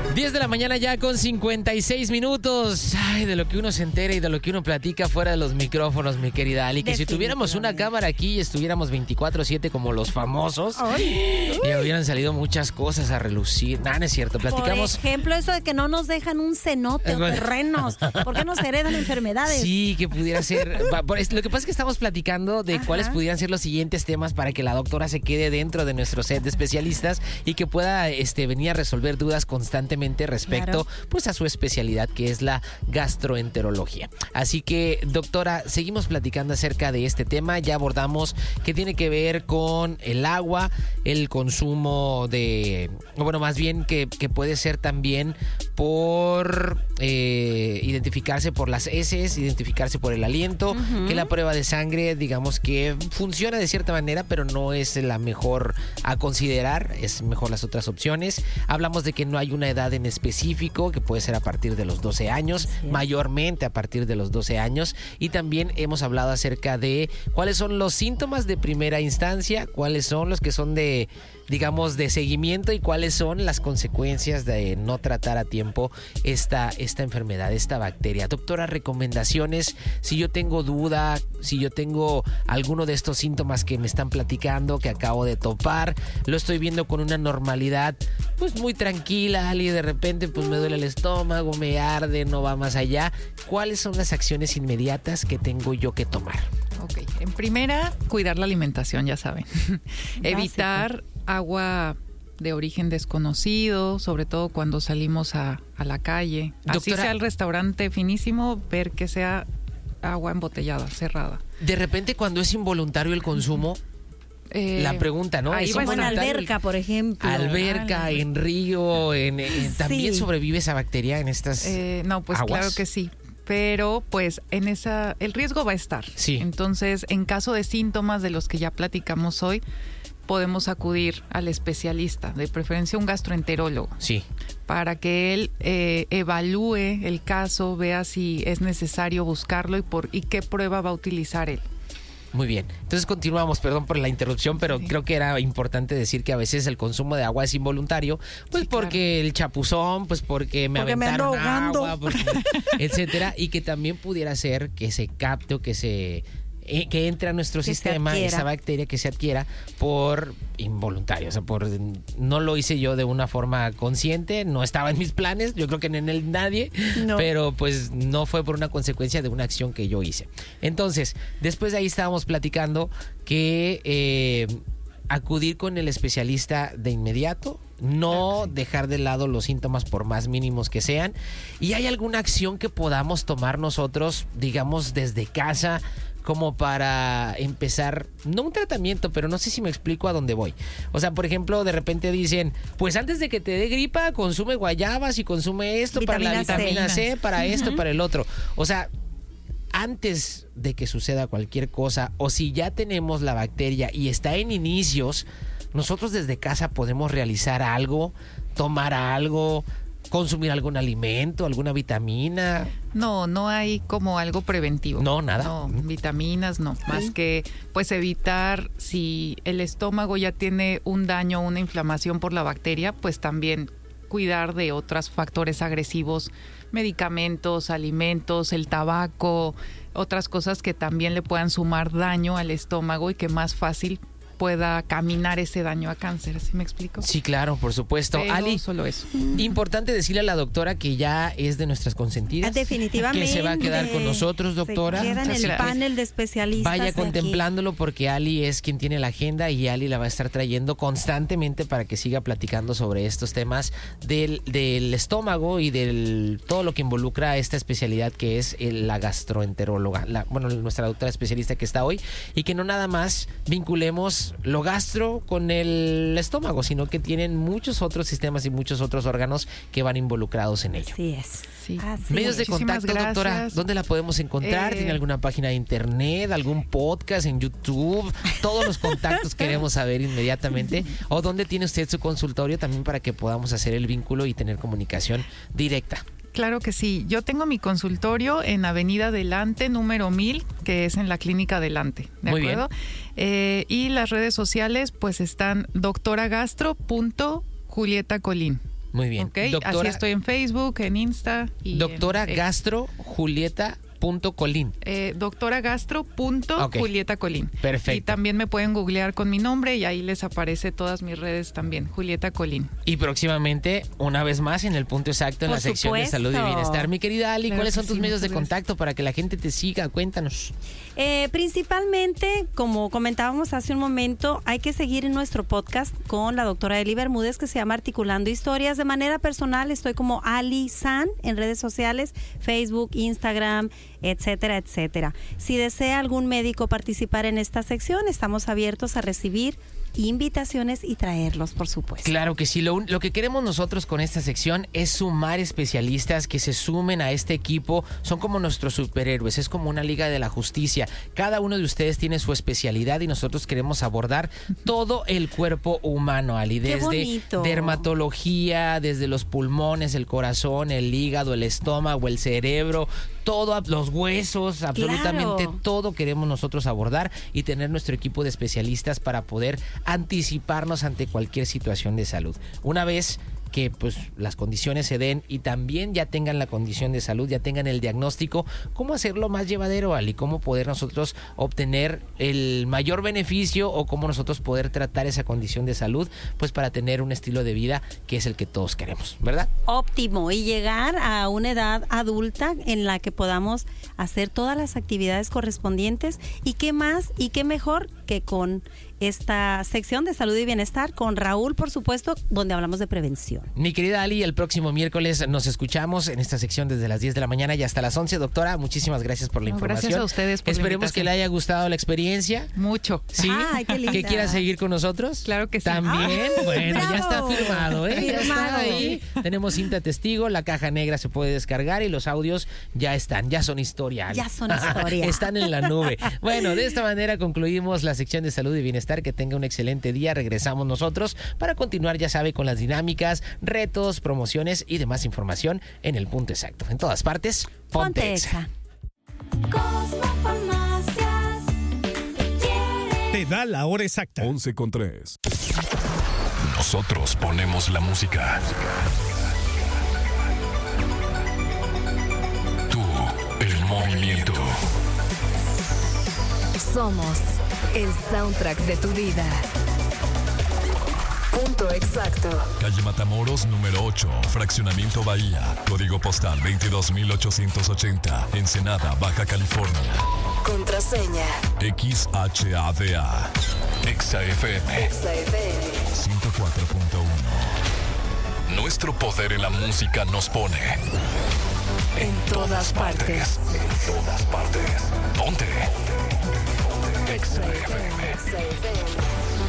10 de la mañana ya con 56 minutos. Ay, de lo que uno se entera y de lo que uno platica fuera de los micrófonos, mi querida Ali. Que si tuviéramos una cámara aquí y estuviéramos 24/7 como los famosos, ya hubieran salido muchas cosas a relucir. Nada, no es cierto. Platicamos. Por ejemplo, eso de que no nos dejan un cenote o terrenos. ¿Por qué nos heredan enfermedades? Sí, que pudiera ser. Lo que pasa es que estamos platicando de cuáles pudieran ser los siguientes temas para que la doctora se quede dentro de nuestro set de especialistas y que pueda venir a resolver dudas constantemente respecto pues a su especialidad, que es la gastroenterología. Así que, doctora, seguimos platicando acerca de este tema. Ya abordamos que tiene que ver con el agua, el consumo más bien que puede ser también por identificarse por las heces, identificarse por el aliento, que la prueba de sangre, digamos que funciona de cierta manera, pero no es la mejor a considerar, es mejor las otras opciones. Hablamos de que no hay una edad en específico, que puede ser a partir de los 12 años, mayormente a partir de los 12 años, y también hemos hablado acerca de cuáles son los síntomas de primera instancia, cuáles son los que son de seguimiento y cuáles son las consecuencias de no tratar a tiempo esta enfermedad, esta bacteria. Doctora, recomendaciones, si yo tengo duda, si yo tengo alguno de estos síntomas que me están platicando, que acabo de topar, lo estoy viendo con una normalidad pues muy tranquila, y de repente pues me duele el estómago, me arde, no va más allá. ¿Cuáles son las acciones inmediatas que tengo yo que tomar? Ok, en primera, cuidar la alimentación, ya saben. Evitar agua de origen desconocido, sobre todo cuando salimos a la calle. Doctora, así sea el restaurante finísimo, ver que sea agua embotellada, cerrada. De repente, cuando es involuntario el consumo, la pregunta, ¿no? Ahí va en alberca, por ejemplo. Alberca, en río, ¿también sobrevive esa bacteria en estas no, pues aguas? Claro que sí. Pero pues el riesgo va a estar. Sí. Entonces, en caso de síntomas de los que ya platicamos hoy, podemos acudir al especialista, de preferencia un gastroenterólogo. Sí. Para que él evalúe el caso, vea si es necesario buscarlo y qué prueba va a utilizar él. Muy bien. Entonces continuamos, perdón por la interrupción, pero creo que era importante decir que a veces el consumo de agua es involuntario, pues porque el chapuzón, pues porque me aventaron agua, etcétera, y que también pudiera ser que se capte o que entre a nuestro sistema esa bacteria, que se adquiera por involuntario, o sea, no lo hice yo de una forma consciente, no estaba en mis planes, yo creo que en el nadie, pero pues no fue por una consecuencia de una acción que yo hice. Entonces, después de ahí estábamos platicando que acudir con el especialista de inmediato, no dejar de lado los síntomas por más mínimos que sean. ¿Y hay alguna acción que podamos tomar nosotros, digamos, desde casa, como para empezar, no un tratamiento, pero no sé si me explico a dónde voy? O sea, por ejemplo, de repente dicen, pues antes de que te dé gripa, consume guayabas y consume esto para la vitamina C, para esto, para el otro. O sea, antes de que suceda cualquier cosa, o si ya tenemos la bacteria y está en inicios, nosotros desde casa podemos realizar algo, tomar algo, consumir algún alimento, alguna vitamina. No hay como algo preventivo. No, nada. No, vitaminas no, más que pues evitar, si el estómago ya tiene un daño, una inflamación por la bacteria, pues también cuidar de otros factores agresivos, medicamentos, alimentos, el tabaco, otras cosas que también le puedan sumar daño al estómago y que más fácil pueda caminar ese daño a cáncer. ¿Sí me explico? Sí, claro, por supuesto. Pero Ali, solo eso. Importante decirle a la doctora que ya es de nuestras consentidas. Definitivamente. Que se va a quedar con nosotros, doctora. Se queda en el panel de especialistas. Vaya contemplándolo, porque Ali es quien tiene la agenda y Ali la va a estar trayendo constantemente para que siga platicando sobre estos temas del estómago y del todo lo que involucra esta especialidad que es la gastroenteróloga. Nuestra doctora especialista que está hoy, y que no nada más vinculemos lo gastro con el estómago, sino que tienen muchos otros sistemas y muchos otros órganos que van involucrados en ello. Así es. Sí. Medios de contacto, doctora, ¿dónde la podemos encontrar? ¿Tiene alguna página de internet, algún podcast en YouTube? Todos los contactos queremos saber inmediatamente. ¿O dónde tiene usted su consultorio también para que podamos hacer el vínculo y tener comunicación directa? Claro que sí. Yo tengo mi consultorio en Avenida Delante, número 1000, que es en la Clínica Delante. ¿De acuerdo? Y las redes sociales pues están doctoragastro.julietacolín. Muy bien. ¿Okay? Así estoy en Facebook, en Insta. Y doctora Gastro Julieta .Colín. Doctora Gastro Julieta Colín. Perfecto. Y también me pueden googlear con mi nombre y ahí les aparece todas mis redes también, Julieta Colín. Y próximamente, una vez más, en el punto exacto, en la sección de salud y bienestar. Mi querida Ali, ¿cuáles son tus medios de contacto para que la gente te siga? Cuéntanos. Principalmente, como comentábamos hace un momento, hay que seguir en nuestro podcast con la doctora Eli Bermúdez, que se llama Articulando Historias. De manera personal, estoy como Ali San en redes sociales, Facebook, Instagram, etcétera, etcétera. Si desea algún médico participar en esta sección, estamos abiertos a recibir invitaciones y traerlos, por supuesto. Claro que sí. Lo que queremos nosotros con esta sección es sumar especialistas que se sumen a este equipo. Son como nuestros superhéroes, es como una liga de la justicia. Cada uno de ustedes tiene su especialidad y nosotros queremos abordar todo el cuerpo humano, Ali. Desde dermatología, desde los pulmones, el corazón, el hígado, el estómago, el cerebro, todo, los huesos, absolutamente todo queremos nosotros abordar y tener nuestro equipo de especialistas para poder anticiparnos ante cualquier situación de salud. Una vez que pues las condiciones se den y también ya tengan la condición de salud, ya tengan el diagnóstico, cómo hacerlo más llevadero, Ali, cómo poder nosotros obtener el mayor beneficio o cómo nosotros poder tratar esa condición de salud, pues para tener un estilo de vida que es el que todos queremos, ¿verdad? Óptimo, y llegar a una edad adulta en la que podamos hacer todas las actividades correspondientes y qué más y qué mejor que con esta sección de salud y bienestar con Raúl, por supuesto, donde hablamos de prevención. Mi querida Ali, el próximo miércoles nos escuchamos en esta sección desde las 10 de la mañana y hasta las 11. Doctora, muchísimas gracias por la información. Gracias a ustedes por Esperemos que le haya gustado la experiencia. Mucho. ¿Sí? Ay, qué linda. ¿Que quiera seguir con nosotros? Claro que sí. También, bueno, bravo. Ya está firmado, ¿eh? Ya Firmado. está ahí. Tenemos cinta testigo, la caja negra se puede descargar y los audios ya están, ya son historia, Ali. Ya son historia. Están en la nube. Bueno, de esta manera concluimos la sección de salud y bienestar. Que tenga un excelente día. Regresamos nosotros para continuar, ya sabe, con las dinámicas, retos, promociones y demás información en el punto exacto. En todas partes, ponte Exa. Te da la hora exacta. 11:03. Nosotros ponemos la música. Tú, el movimiento. Somos el soundtrack de tu vida. Punto exacto. Calle Matamoros, número 8, Fraccionamiento Bahía. Código postal 22,880. Ensenada, Baja California. Contraseña. XHADA. Exa FM. Exa FM. 104.1. Nuestro poder en la música nos pone En todas partes. En todas partes. Ponte. Exa FM. Exa FM.